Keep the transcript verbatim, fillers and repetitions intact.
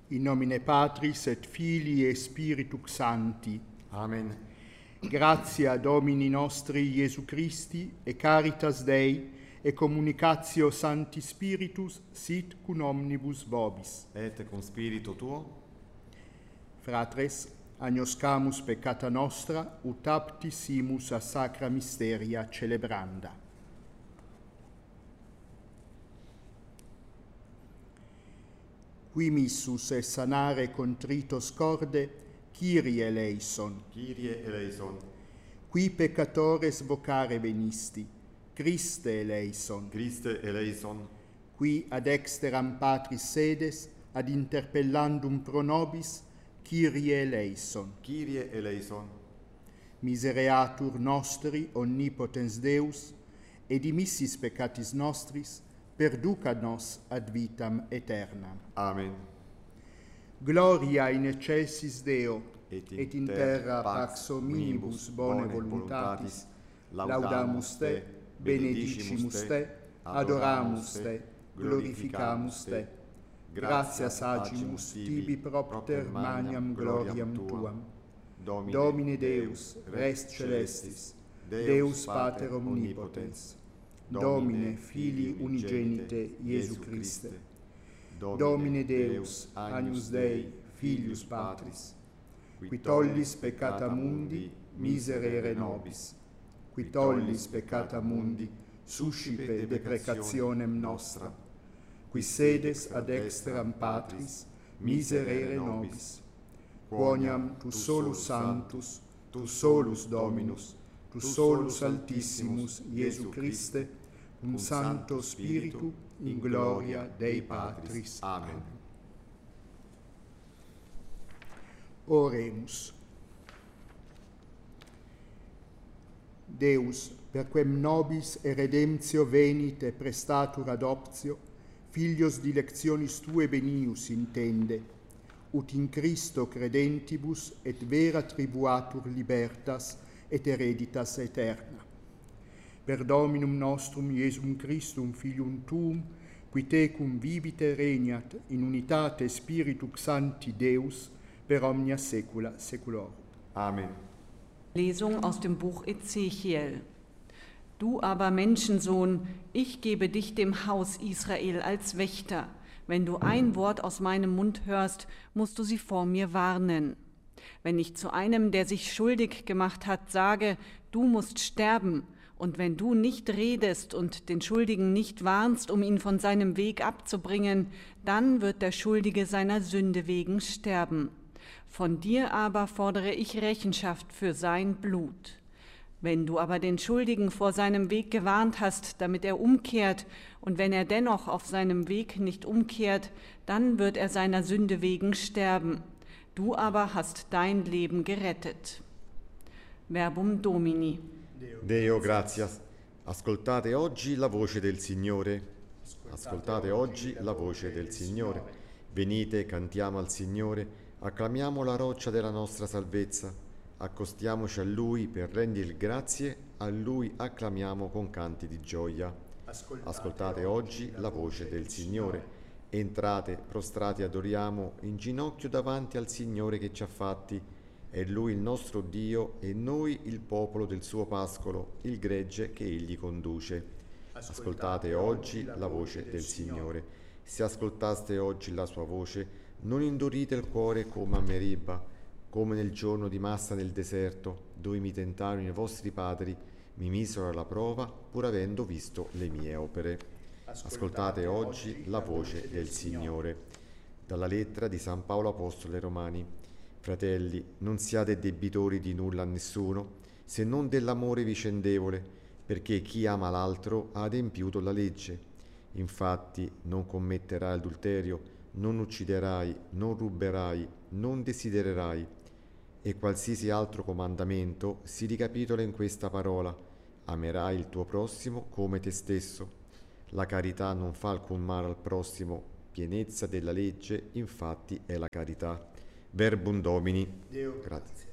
In nomine Patris et Filii et Spiritus Sancti. Amen. Gratia Domini nostri Iesu Christi, e caritas Dei, e communicatio Sancti Spiritus, sit cum omnibus vobis. Et cum spiritu tuo. Fratres, agnoscamus peccata nostra, ut apti simus a sacra mysteria celebranda. Qui missus est sanare contritos corde, Kyrie eleison. Kyrie eleison. Qui peccatores vocare venisti, Christe eleison. Christe eleison. Qui ad exteram Patris sedes, ad interpellandum pro nobis, Kyrie eleison. Kyrie eleison. Misereatur nostri omnipotens Deus, et dimissis peccatis nostris, perduca nos ad vitam aeternam. Amen. Gloria in excelsis Deo, Et et in terra pax hominibus bone voluntatis, laudamus te, benedicimus te, adoramus te, glorificamus te. Gratias agimus tibi propter maniam gloriam tuam. Domine Deus, res celestis, Deus Pater omnipotens, Domine Filii unigenite Iesu Christe, Domine Deus, Agnus Dei, Filius Patris, qui tollis peccata mundi, miserere nobis, qui tollis peccata mundi, suscipe deprecationem nostra, qui sedes ad exteram Patris, miserere nobis, quoniam tu solus sanctus, tu solus Dominus, tu solus Altissimus, Iesu Christe, cum Sancto Spiritu, in gloria Dei Patris. Amen. Oremus. Deus, per quem nobis e redemptio venit e prestatur adoptio, filios dilectionis Tue benius intende, ut in Christo credentibus et vera tribuatur libertas et hereditas aeterna. Per Dominum nostrum Iesum Christum Filium Tuum, qui tecum vivite regnat in unitate Spiritus Sancti Deus, per omnia saecula saeculorum. Amen. Lesung aus dem Buch Ezechiel. Du aber, Menschensohn, ich gebe dich dem Haus Israel als Wächter. Wenn du ein Wort aus meinem Mund hörst, musst du sie vor mir warnen. Wenn ich zu einem, der sich schuldig gemacht hat, sage, du musst sterben, und wenn du nicht redest und den Schuldigen nicht warnst, um ihn von seinem Weg abzubringen, dann wird der Schuldige seiner Sünde wegen sterben. Von dir aber fordere ich Rechenschaft für sein Blut. Wenn du aber den Schuldigen vor seinem Weg gewarnt hast, damit er umkehrt, und wenn er dennoch auf seinem Weg nicht umkehrt, dann wird er seiner Sünde wegen sterben. Du aber hast dein Leben gerettet. Verbum Domini. Deo gratias. Ascoltate oggi la voce del Signore. Ascoltate oggi la voce del Signore. Venite, cantiamo al Signore, acclamiamo la roccia della nostra salvezza. Accostiamoci a Lui per rendergli grazie, a Lui acclamiamo con canti di gioia. Ascoltate oggi la voce del Signore. Entrate, prostrati adoriamo, in ginocchio davanti al Signore che ci ha fatti. È Lui il nostro Dio e noi il popolo del suo pascolo, il gregge che Egli conduce. Ascoltate oggi la voce del Signore. Se ascoltaste oggi la sua voce, non indurite il cuore come a Meriba, come nel giorno di Massa nel deserto, dove mi tentarono i vostri padri, mi misero alla prova, pur avendo visto le mie opere. Ascoltate oggi la voce del Signore. Dalla lettera di San Paolo Apostolo ai Romani. Fratelli, non siate debitori di nulla a nessuno, se non dell'amore vicendevole, perché chi ama l'altro ha adempiuto la legge. Infatti, non commetterai adulterio, non ucciderai, non ruberai, non desidererai. E qualsiasi altro comandamento si ricapitola in questa parola: amerai il tuo prossimo come te stesso. La carità non fa alcun male al prossimo, pienezza della legge infatti è la carità. Verbum Domini. Deo. Grazie.